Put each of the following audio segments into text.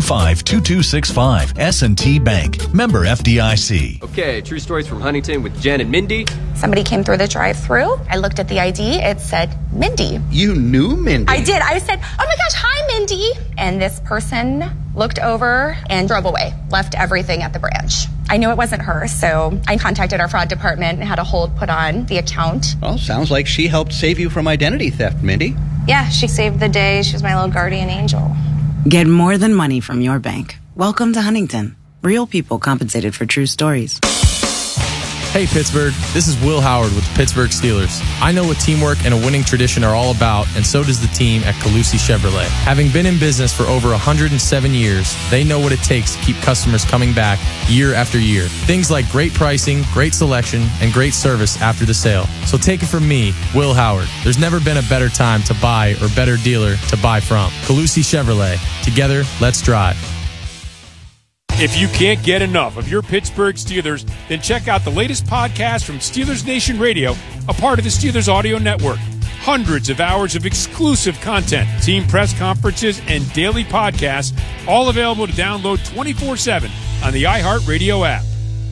855-2265. S&T Bank. Member FDIC. Okay, true stories from Huntington with Jen and Mindy. Somebody came through the drive-thru. I looked at the ID. It said Mindy. You knew Mindy? I did. I said, oh my gosh, hi, Mindy. And this person looked over and drove away, left everything at the branch. I knew it wasn't her, so I contacted our fraud department and had a hold put on the account. Well, sounds like she helped save you from identity theft, Mindy. Yeah, she saved the day. She was my little guardian angel. Get more than money from your bank. Welcome to Huntington. Real people compensated for true stories. Hey Pittsburgh, this is Will Howard with the Pittsburgh Steelers. I know what teamwork and a winning tradition are all about, and so does the team at Calusi Chevrolet. Having been in business for over 107 years, they know what it takes to keep customers coming back year after year. Things like great pricing, great selection, and great service after the sale. So take it from me, Will Howard. There's never been a better time to buy or better dealer to buy from. Calusi Chevrolet. Together, let's drive. If you can't get enough of your Pittsburgh Steelers, then check out the latest podcast from Steelers Nation Radio, a part of the Steelers Audio Network. Hundreds of hours of exclusive content, team press conferences, and daily podcasts, all available to download 24/7 on the iHeartRadio app.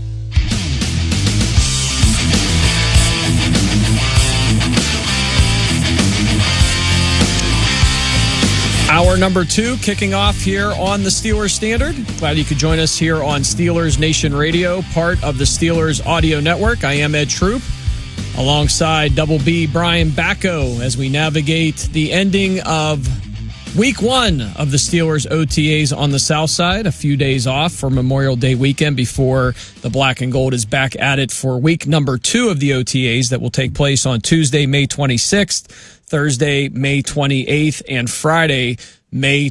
Hour number 2 kicking off here on the Steelers Standard. Glad you could join us here on Steelers Nation Radio, part of the Steelers Audio Network. I am Ed Troop, alongside Double B Brian Bacco, as we navigate the ending of Week 1 of the Steelers OTAs on the South Side. A few days off for Memorial Day weekend before the Black and Gold is back at it for week number 2 of the OTAs that will take place on Tuesday, May 26th, Thursday, May 28th, and Friday, May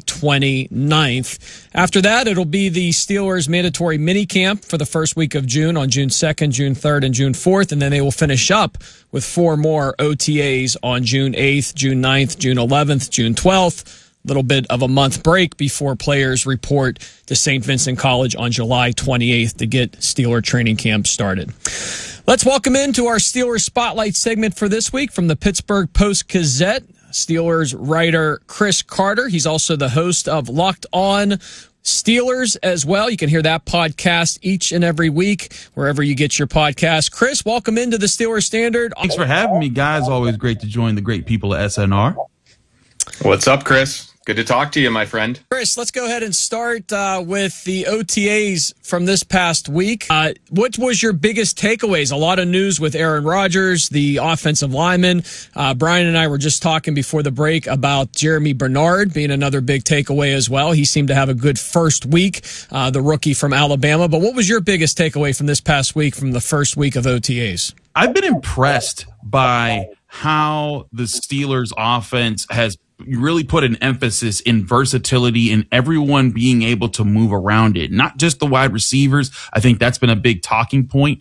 29th. After that, it'll be the Steelers mandatory minicamp for the first week of June on June 2nd, June 3rd, and June 4th, and then they will finish up with 4 more OTAs on June 8th, June 9th, June 11th, June 12th. Little bit of a month break before players report to St. Vincent College on July 28th to get Steeler training camp started. Let's welcome into our Steelers Spotlight segment for this week from the Pittsburgh Post-Gazette, Steelers writer Chris Carter. He's also the host of Locked On Steelers as well. You can hear that podcast each and every week, wherever you get your podcast. Chris, welcome into the Steelers Standard. Thanks for having me, guys. Always great to join the great people at SNR. What's up, Chris? Good to talk to you, my friend. Chris, let's go ahead and start with the OTAs from this past week. What was your biggest takeaways? A lot of news with Aaron Rodgers, the offensive lineman. Brian and I were just talking before the break about Jeremy Bernard being another big takeaway as well. He seemed to have a good first week, the rookie from Alabama. But what was your biggest takeaway from this past week, from the first week of OTAs? I've been impressed by how the Steelers offense has really put an emphasis in versatility and everyone being able to move around it, not just the wide receivers. I think that's been a big talking point,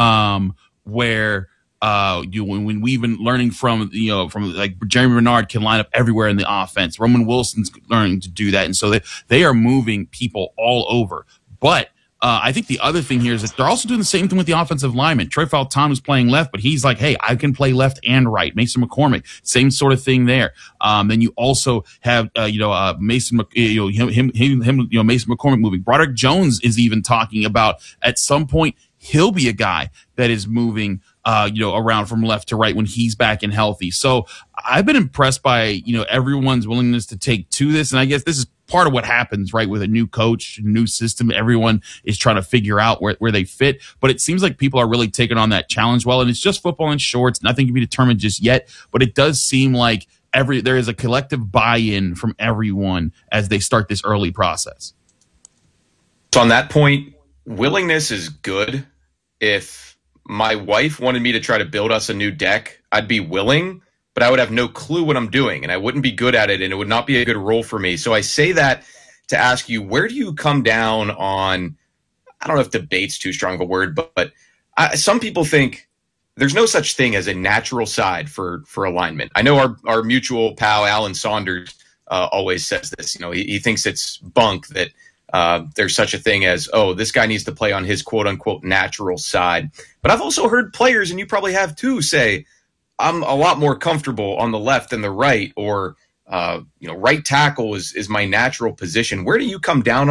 where when we've been learning from like Jeremy Bernard can line up everywhere in the offense. Roman Wilson's learning to do that, and so they are moving people all over. But I think the other thing here is that they're also doing the same thing with the offensive lineman. Troy Fautanu is playing left, but he's like, hey, I can play left and right. Mason McCormick, same sort of thing there. Then you also have, Mason, Mason McCormick moving. Broderick Jones is even talking about at some point he'll be a guy that is moving, around from left to right when he's back and healthy. So I've been impressed by, everyone's willingness to take to this. And I guess this is part of what happens, right, with a new coach, new system. Everyone is trying to figure out where they fit. But it seems like people are really taking on that challenge well. And it's just football in shorts. Nothing can be determined just yet. But it does seem like there is a collective buy-in from everyone as they start this early process. So on that point, willingness is good. If my wife wanted me to try to build us a new deck, I'd be willing, but I would have no clue what I'm doing, and I wouldn't be good at it, and it would not be a good role for me. So I say that to ask you, where do you come down on, I don't know if debate's too strong of a word, but some people think there's no such thing as a natural side for alignment. I know our mutual pal, Alan Saunders, always says this. He thinks it's bunk that there's such a thing as, this guy needs to play on his quote-unquote natural side. But I've also heard players, and you probably have too, say, I'm a lot more comfortable on the left than the right, or right tackle is my natural position. Where do you come down